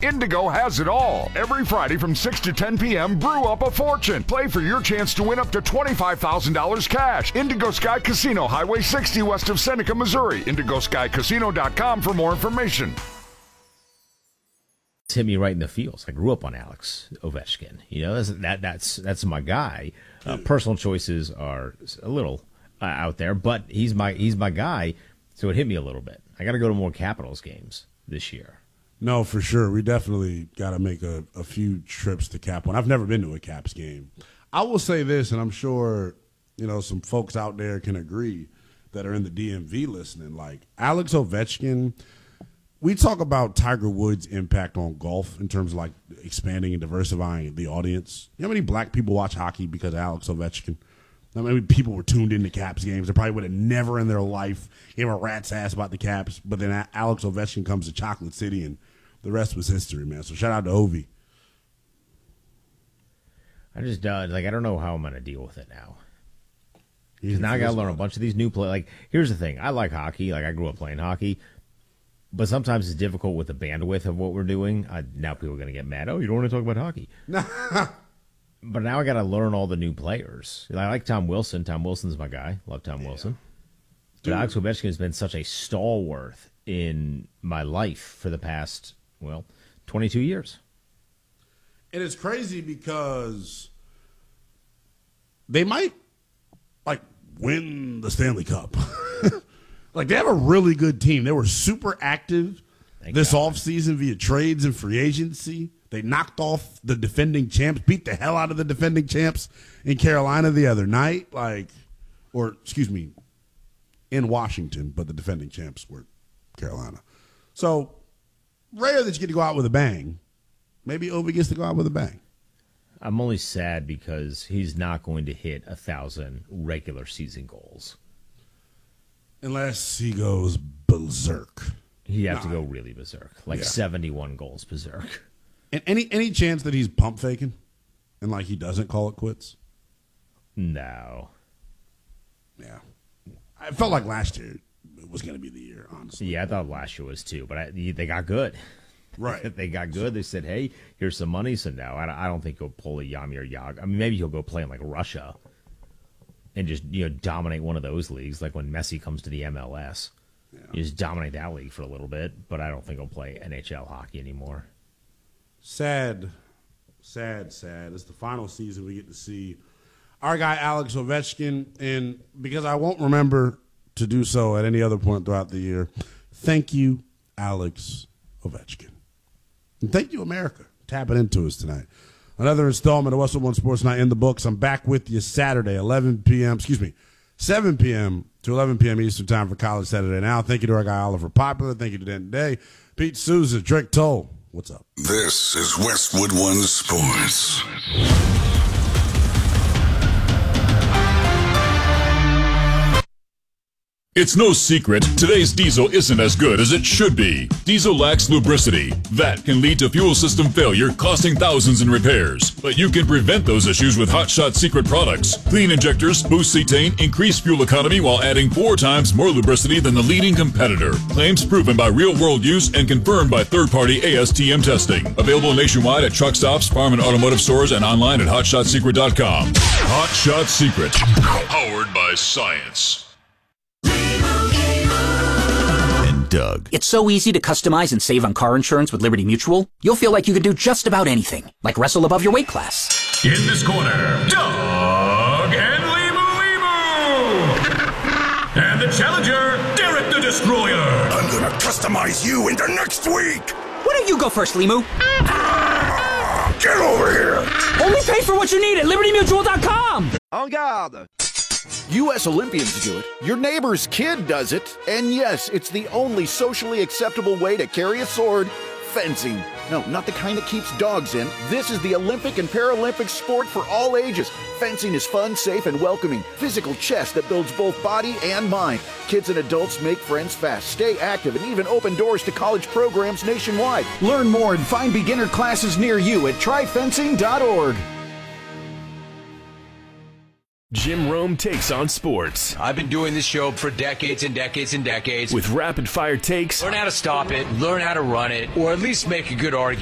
Indigo has it all. Every Friday from 6 to 10 p.m., brew up a fortune. Play for your chance to win up to $25,000 cash. Indigo Sky Casino, Highway 60 west of Seneca, Missouri. IndigoSkyCasino.com for more information. Hit me right in the feels. I grew up on Alex Ovechkin. You know, that's my guy. Personal choices are a little out there, but he's my guy. So it hit me a little bit. I got to go to more Capitals games this year. No, for sure. We definitely got to make a few trips to Cap One. I've never been to a Caps game. I will say this, and I'm sure some folks out there can agree that are in the DMV listening. Like Alex Ovechkin. We talk about Tiger Woods' impact on golf in terms of like expanding and diversifying the audience. You know how many black people watch hockey because of Alex Ovechkin? How many people were tuned into Caps games? They probably would have never in their life gave a rat's ass about the Caps. But then Alex Ovechkin comes to Chocolate City, and the rest was history, man. So shout out to Ovi. I just I don't know how I'm going to deal with it now. Because now I got to learn a bunch of these new play. Like, here's the thing: I like hockey. Like I grew up playing hockey. But sometimes it's difficult with the bandwidth of what we're doing. Now people are going to get mad. Oh, you don't want to talk about hockey. But now I got to learn all the new players. I like Tom Wilson. Tom Wilson's my guy. Love Tom Wilson. But Alex Ovechkin has been such a stalwart in my life for the past, 22 years. And it's crazy because they might, win the Stanley Cup. They have a really good team. They were super active this offseason via trades and free agency. They knocked off the defending champs, beat the hell out of the defending champs in Carolina the other night. In Washington, but the defending champs were Carolina. So, rare that you get to go out with a bang. Maybe Ovi gets to go out with a bang. I'm only sad because he's not going to hit 1,000 regular season goals. Unless he goes berserk. He'd have to go really berserk. 71 goals berserk. And any chance that he's pump faking and he doesn't call it quits? No. Yeah. I felt like last year was going to be the year, honestly. Yeah, I thought last year was too, but they got good. Right. They got good. They said, hey, here's some money. So no, I don't think he'll pull a Jaromir Jagr. I mean, maybe he'll go play in Russia. And just dominate one of those leagues, like when Messi comes to the MLS. Yeah. You just dominate that league for a little bit, but I don't think he'll play NHL hockey anymore. Sad. It's the final season we get to see our guy Alex Ovechkin, and because I won't remember to do so at any other point throughout the year, thank you, Alex Ovechkin. And thank you, America, tapping into us tonight. Another installment of Westwood One Sports Night in the books. I'm back with you Saturday, 7 p.m. to 11 p.m. Eastern Time for College Saturday Now. Thank you to our guy Oliver Popular. Thank you to Dan Day, Pete Souza, Drake Toll. What's up? This is Westwood One Sports. It's no secret, today's diesel isn't as good as it should be. Diesel lacks lubricity. That can lead to fuel system failure, costing thousands in repairs. But you can prevent those issues with Hot Shot Secret products. Clean injectors, boost cetane, increase fuel economy while adding 4 times more lubricity than the leading competitor. Claims proven by real-world use and confirmed by third-party ASTM testing. Available nationwide at truck stops, farm and automotive stores, and online at hotshotsecret.com. Hot Shot Secret. Powered by science. Doug. It's so easy to customize and save on car insurance with Liberty Mutual. You'll feel like you can do just about anything, like wrestle above your weight class. In this corner, Doug and Limu. And the challenger, Derek the Destroyer. I'm gonna customize you into next week. Why don't you go first, Limu? Get over here. Only pay for what you need at LibertyMutual.com. En garde. U.S. Olympians do it, your neighbor's kid does it, and yes, it's the only socially acceptable way to carry a sword, fencing. No, not the kind that keeps dogs in. This is the Olympic and Paralympic sport for all ages. Fencing is fun, safe, and welcoming. Physical chess that builds both body and mind. Kids and adults make friends fast, stay active, and even open doors to college programs nationwide. Learn more and find beginner classes near you at tryfencing.org. Jim Rome takes on sports. I've been doing this show for decades and decades and decades. With rapid-fire takes. Learn how to stop it, learn how to run it, or at least make a good argument.